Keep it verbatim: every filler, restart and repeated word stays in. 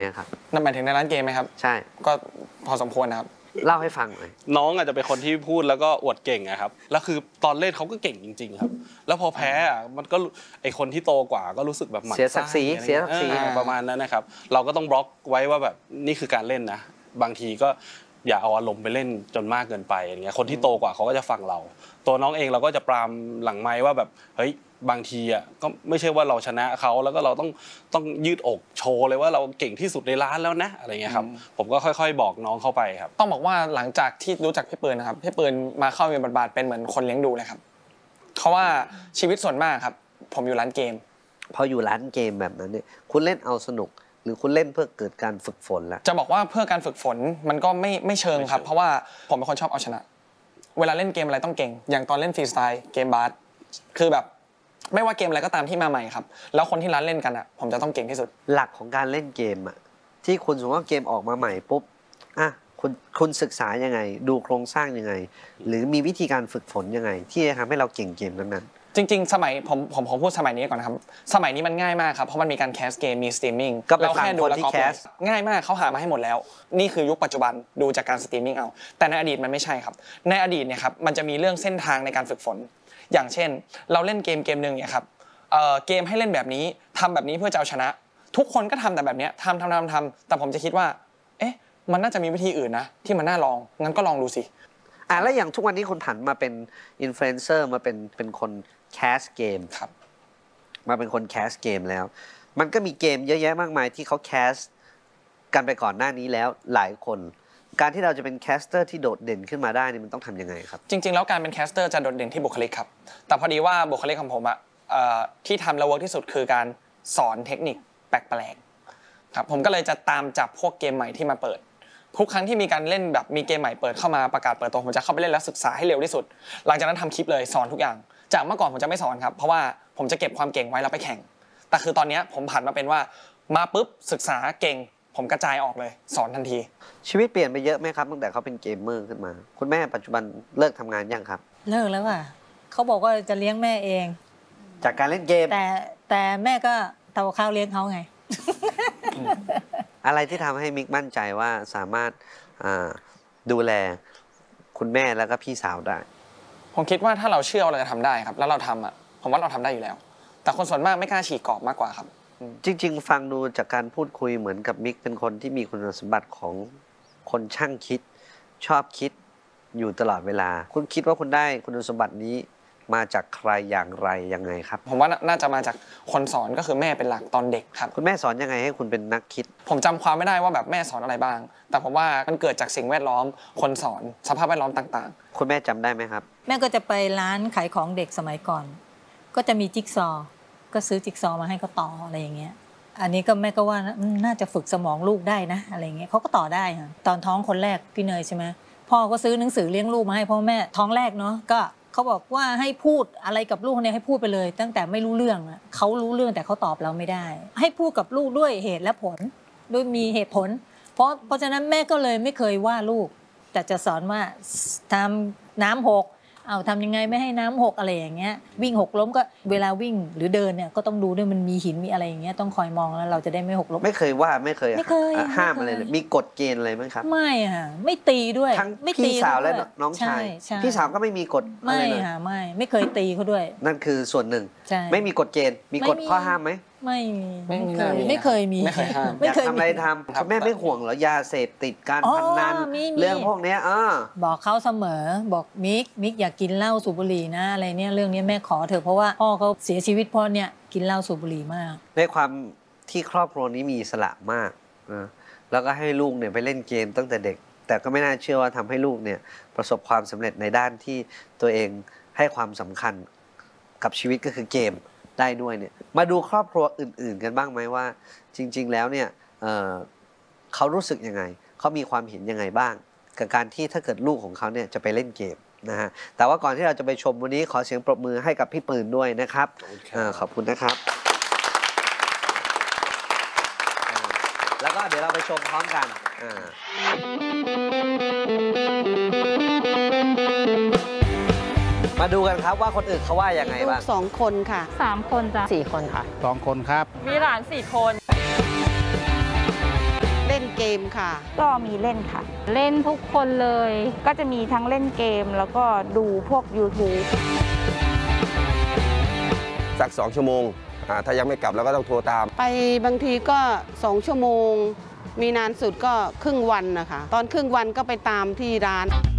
เนี่ยครับนั่นหมายถึงในร้านเกมไหมครับใช่ก็พอสมควรนะครับเล่าให้ฟังหน่อยน้องอาจจะเป็นคนที่พูดแล้วก็อวดเก่งอะครับแล้วคือตอนเล่นเขาก็เก่งจริงๆครับแล้วพอแพ้อะมันก็ไอคนที่โตกว่าก็รู้สึกแบบหมั่นไส้เสียศักดิ์ศรีเสียศักดิ์ศรีประมาณนั้นนะครับเราก็ต้องบล็อกไว้ว่าแบบนี่คือการเล่นนะบางทีก็อย่าเอาอารมณ์ไปเล่นจนมากเกินไปอย่างเงี้ยคนที่โตกว่าเขาก็จะฟังเราตัวน้องเองเราก็จะปรามหลังไมค์ว่าแบบเฮ้ยบางทีอ่ะก็ไม่ใช่ว่าเราชนะเขาแล้วก็เราต้องต้องยืดอกโชว์เลยว่าเราเก่งที่สุดในร้านแล้วนะอะไรเงี้ยครับผมก็ค่อยๆบอกน้องเข้าไปครับต้องบอกว่าหลังจากที่รู้จักพี่ปืนนะครับพี่ปืนมาเข้ามีบทบาทเป็นเหมือนคนเลี้ยงดูเลยครับเพราะว่าชีวิตส่วนมากครับผมอยู่ร้านเกมพออยู่ร้านเกมแบบนั้นเนี่ยคุณเล่นเอาสนุกหรือคุณเล่นเพื่อเกิดการฝึกฝนแล้วจะบอกว่าเพื่อการฝึกฝนมันก็ไม่ไม่เชิงครับเพราะว่าผมเป็นคนชอบเอาชนะเวลาเล่นเกมอะไรต้องเก่งอย่างตอนเล่นฟรีสไตล์เกมบาสคือแบบไม่ว่าเกมอะไรก็ตามที่มาใหม่ครับแล้วคนที่ร้านเล่นกันอ่ะผมจะต้องเก่งที่สุดหลักของการเล่นเกมอ่ะที่คุณสมมติว่าเกมออกมาใหม่ปุ๊บอ่ะคุณคุณศึกษายังไงดูโครงสร้างยังไงหรือมีวิธีการฝึกฝนยังไงที่จะทำให้เราเก่งเกมนั้นจริงๆสมัยผมผมผมพูดสมัยนี้ก่อนนะครับสมัยนี้มันง่ายมากครับเพราะมันมีการแคสเกมมีสตรีมมิ่งเราแค่ดูแล้วก็ง่ายมากเขาหามาให้หมดแล้วนี่คือยุคปัจจุบันดูจากการสตรีมมิ่งเอาแต่ในอดีตมันไม่ใช่ครับในอดีตเนี่ยครับมันจะมีเรื่องเส้นทางในการฝึกฝนอย่างเช่นเราเล่นเกมเกมนึงเนี่ยครับเอ่อเกมให้เล่นแบบนี้ทำแบบนี้เพื่อจะเอาชนะทุกคนก็ทำแต่แบบนี้ทำทำทำทำแต่ผมจะคิดว่าเอ๊ะมันน่าจะมีวิธีอื่นนะที่มันน่าลองงั้นก็ลองดูสิอ่ะแล้วอย่างทุกวันนี้คุณผันมาเป็นอินฟลูเอนเซอร์มาเป็นเป็นคนแคสเกมครับมาเป็นคนแคสเกมแล้วมันก็มีเกมเยอะแยะมากมายที่เขาแคสกันไปก่อนหน้านี้แล้วหลายคนการที่เราจะเป็นแคสเตอร์ที่โดดเด่นขึ้นมาได้นี่มันต้องทำยังไงครับจริงๆแล้วการเป็นแคสเตอร์จะโดดเด่นที่บุคลิกครับแต่พอดีว่าบุคลิกของผมอะที่ทำแล้วเวิร์กที่สุดคือการสอนเทคนิคแปลกๆครับผมก็เลยจะตามจับพวกเกมใหม่ที่มาเปิดทุกครั้งที่มีการเล่นแบบมีเกมใหม่เปิดเข้ามาประกาศเปิดตัวผมจะเข้าไปเล่นแล้วศึกษาให้เร็วที่สุดหลังจากนั้นทำคลิปเลยสอนทุกอย่างจากเมื่อก่อนผมจะไม่สอนครับเพราะว่าผมจะเก็บความเก่งไว้แล้วไปแข่งแต่คือตอนนี้ผมผ่านมาเป็นว่ามาปุ๊บศึกษาเก่งผมกระจายออกเลยสอนทันทีชีวิตเปลี่ยนไปเยอะไหมครับตั้งแต่เขาเป็นเกมเมอร์ขึ้นมาคุณแม่ปัจจุบันเลิกทำงานยังครับเลิกแล้วค่ะเขาบอกว่าจะเลี้ยงแม่เองจากการเล่นเกมแต่แต่แม่ก็ทำข้าวเลี้ยงเขาไงอะไรที่ทำให้มิกมั่นใจว่าสามารถดูแลคุณแม่แล้วก็พี่สาวได้ผมคิดว่าถ้าเราเชื่อว่าเราจะทำได้ครับแล้วเราทำอ่ะผมว่าเราทำได้อยู่แล้วแต่คนส่วนมากไม่กล้าฉีกกรอบมากกว่าครับจริงๆฟังดูจากการพูดคุยเหมือนกับมิกเป็นคนที่มีคุณสมบัติของคนช่างคิดชอบคิดอยู่ตลอดเวลาคุณคิดว่าคุณได้คุณสมบัตินี้มาจากใครอย่างไรยังไงครับผมว่าน่าจะมาจากคนสอนก็คือแม่เป็นหลักตอนเด็กครับคุณแม่สอนยังไงให้คุณเป็นนักคิดผมจำความไม่ได้ว่าแบบแม่สอนอะไรบ้างแต่ผมว่ามันเกิดจากสิ่งแวดล้อมคนสอนสภาพแวดล้อมต่างๆคุณแม่จำได้ไหมครับแม่ก็จะไปร้านขายของเด็กสมัยก่อนก็จะมีจิ๊กซอก็ซื้อจิ๊กซอมาให้เขาต่ออะไรอย่างเงี้ยอันนี้ก็แม่ก็ว่าน่าจะฝึกสมองลูกได้นะอะไรเงี้ยเขาก็ต่อได้ค่ะตอนท้องคนแรกพี่เนยใช่ไหมพ่อก็ซื้อหนังสือเลี้ยงลูกมาให้พ่อแม่ท้องแรกเนาะก็เขาบอกว่าให้พูดอะไรกับลูกเนี่ยให้พูดไปเลยตั้งแต่ไม่รู้เรื่องเขารู้เรื่องแต่เขาตอบเราไม่ได้ให้พูดกับลูกด้วยเหตุและผลด้วยมีเหตุผลเพราะเพราะฉะนั้นแม่ก็เลยไม่เคยว่าลูกแต่จะสอนว่าทำน้ำหกเอาทำยังไงไม่ให้น้ำหกอะไรอย่างเงี้ยวิ่งหกล้มก็เวลาวิ่งหรือเดินเนี่ยก็ต้องดูด้วยมันมีหินมีอะไรอย่างเงี้ยต้องคอยมองแล้วเราจะได้ไม่หกล้มไม่เคยว่าไม่เคยไม่เคยห้ามอะไรเลยมีกฎเกณฑ์อะไรไหมครับไม่ค่ะไม่ตีด้วยทั้งพี่สาวและน้องชายพี่สาวก็ไม่มีกฎอะไรเลยไม่ค่ะไม่ไม่เคยตีเขาด้วยนั่นคือส่วนหนึ่งไม่มีกฎเกณฑ์มีกฎข้อห้ามไหมไม่ไม่เคยไม่เคยมีไม่เคยห้ามอยากทำอะไรทำคุณแม่ไม่ห่วงเหรอยาเสพติดการพนันเรื่องพวกนี้อ่าบอกเขาเสมอบอกมิกมิกอยากกินเหล้าสูบบุหรี่นะอะไรเนี่ยเรื่องนี้แม่ขอเถอะเพราะว่าพ่อเขาเสียชีวิตเพราะเนี่ยกินเหล้าสูบบุหรี่มากในความที่ครอบครัวนี้มีอิสระมากนะแล้วก็ให้ลูกเนี่ยไปเล่นเกมตั้งแต่เด็กแต่ก็ไม่น่าเชื่อว่าทำให้ลูกเนี่ยประสบความสำเร็จในด้านที่ตัวเองให้ความสำคัญกับชีวิตก็คือเกมได้ด้วยเนี่ยมาดูครอบครัวอื่นๆกันบ้างไหมว่าจริงๆแล้วเนี่ย เ, เขารู้สึกยังไงเขามีความเห็นยังไงบ้างกับการที่ถ้าเกิดลูกของเขาเนี่ยจะไปเล่นเกมนะฮะแต่ว่าก่อนที่เราจะไปชมวันนี้ขอเสียงปรบมือให้กับพี่ปืนด้วยนะครับ ขอบคุณนะครับแล้วก็เดี๋ยวเราไปชมพร้อมกันมาดูกันครับว่าคนอื่นเขาว่ายังไงบ้างสองคนค่ะสามคนจ้ะสี่คนค่ะสองคนครับมีหลานสี่คนมค่ะก็มีเล่นค่ะ เล่นทุกคนเลย ก็จะมีทั้งเล่นเกมแล้วก็ดูพวก YouTube สักสองชั่วโมงอ่าถ้ายังไม่กลับเราก็ต้องโทรตามไปบางทีก็สองชั่วโมง มีนานสุดก็ครึ่งวันนะคะ ตอนครึ่งวันก็ไปตามที่ร้าน